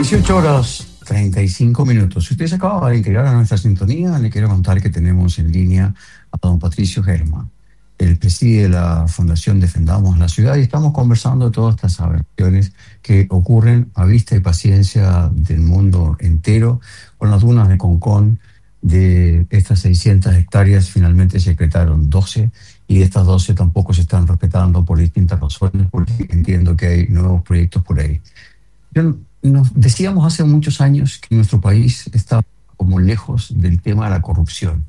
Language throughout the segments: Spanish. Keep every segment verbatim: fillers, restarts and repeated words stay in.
dieciocho horas treinta y cinco minutos. Si usted se acaba de integrar a nuestra sintonía, le quiero contar que tenemos en línea a don Patricio Germán. Él preside la Fundación Defendamos la Ciudad y estamos conversando de todas estas aberraciones que ocurren a vista y paciencia del mundo entero. Con las dunas de Concón, de estas seiscientas hectáreas, finalmente se decretaron doce, y de estas doce tampoco se están respetando por distintas razones, porque entiendo que hay nuevos proyectos por ahí. Yo, nos decíamos hace muchos años que nuestro país está como lejos del tema de la corrupción.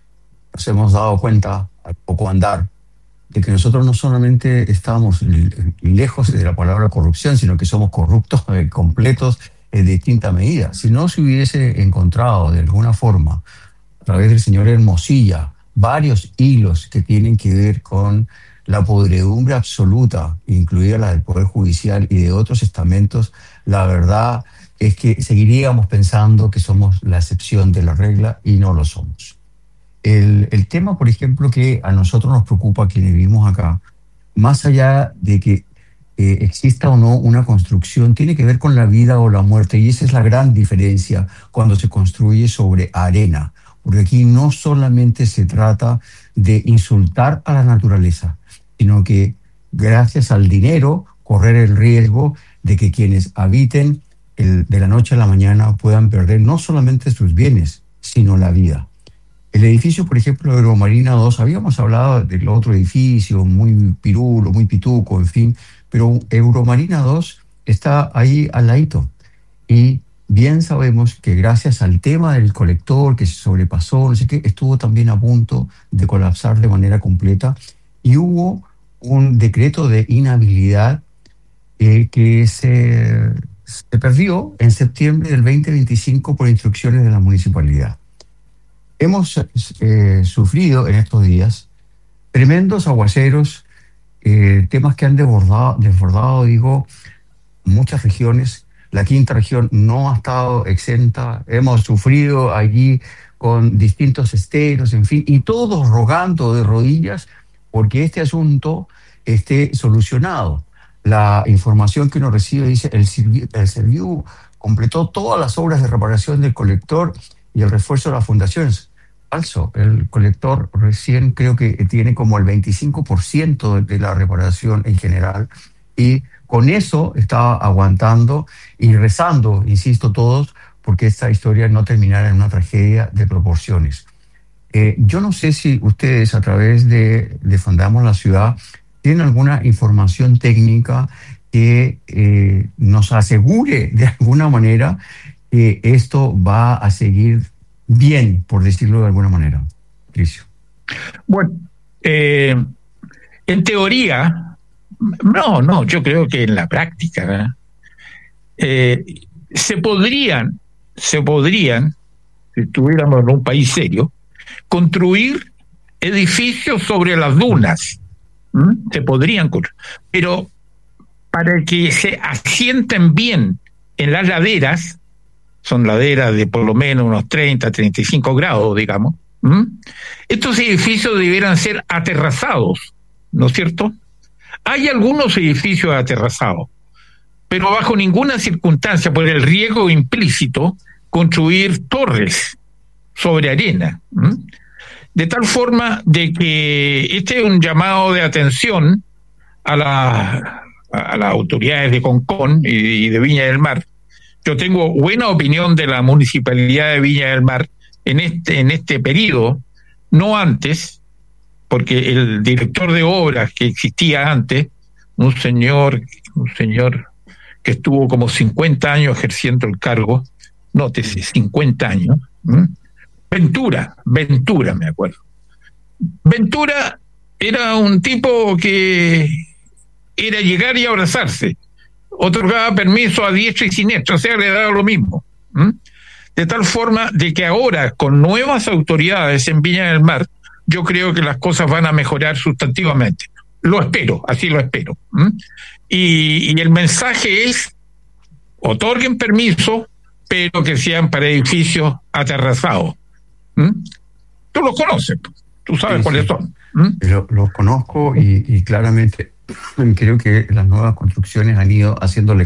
Nos hemos dado cuenta al poco andar de que nosotros no solamente estamos lejos de la palabra corrupción, sino que somos corruptos eh, completos en distintas medidas. Si no se hubiese encontrado de alguna forma, a través del señor Hermosilla, varios hilos que tienen que ver con la podredumbre absoluta, incluida la del Poder Judicial y de otros estamentos, la verdad es que seguiríamos pensando que somos la excepción de la regla y no lo somos. El, el tema, por ejemplo, que a nosotros nos preocupa, quienes vivimos acá, más allá de que eh, exista o no una construcción, tiene que ver con la vida o la muerte, y esa es la gran diferencia cuando se construye sobre arena, porque aquí no solamente se trata de insultar a la naturaleza, sino que gracias al dinero correr el riesgo de que quienes habiten el, de la noche a la mañana puedan perder no solamente sus bienes, sino la vida. El edificio, por ejemplo, de Euromarina dos, habíamos hablado del otro edificio, muy pirulo, muy pituco, en fin, pero Euromarina dos está ahí al ladito. Y bien sabemos que gracias al tema del colector que se sobrepasó, no sé qué, estuvo también a punto de colapsar de manera completa, y hubo un decreto de inhabilidad eh, que se, se perdió en septiembre del veinte veinticinco por instrucciones de la municipalidad. Hemos eh, sufrido en estos días tremendos aguaceros, eh, temas que han desbordado, desbordado, digo, muchas regiones. La quinta región no ha estado exenta. Hemos sufrido allí con distintos esteros, en fin, y todos rogando de rodillas porque este asunto esté solucionado. La información que uno recibe dice el Serviu, el Serviu completó todas las obras de reparación del colector y el refuerzo de las fundaciones. Falso. El colector recién creo que tiene como el veinticinco por ciento de la reparación en general, y con eso está aguantando y rezando, insisto, todos, porque esta historia no terminara en una tragedia de proporciones. Eh, yo no sé si ustedes, a través de Defendamos la Ciudad, tienen alguna información técnica que eh, nos asegure de alguna manera que esto va a seguir bien, por decirlo de alguna manera. Patricio. Bueno, eh, en teoría, no, no, yo creo que en la práctica eh, se podrían, se podrían, si estuviéramos en un país serio, construir edificios sobre las dunas. ¿Mm? Se podrían construir, pero para que se asienten bien en las laderas, son laderas de por lo menos unos treinta, treinta y cinco grados, digamos. ¿Mm? Estos edificios debieran ser aterrazados, ¿no es cierto? Hay algunos edificios aterrazados, pero bajo ninguna circunstancia, por el riesgo implícito, construir torres sobre arena. ¿Mm? De tal forma de que este es un llamado de atención a, la, a las autoridades de Concón y, y de Viña del Mar. Yo tengo buena opinión de la Municipalidad de Viña del Mar en este, en este periodo, no antes, porque el director de obras que existía antes, un señor, un señor que estuvo como cincuenta años ejerciendo el cargo, nótese, cincuenta años, ¿m? Ventura, Ventura me acuerdo. Ventura era un tipo que era llegar y abrazarse, otorgaba permiso a diestra y siniestra, o sea, le daba lo mismo. ¿Mm? De tal forma de que ahora, con nuevas autoridades en Viña del Mar, yo creo que las cosas van a mejorar sustantivamente. Lo espero, así lo espero. ¿Mm? Y, y el mensaje es, otorguen permiso, pero que sean para edificios aterrazados. ¿Mm? Tú los conoces, tú sabes sí, cuáles sí. son. ¿Mm? Lo, los conozco y, y claramente creo que las nuevas construcciones han ido haciéndole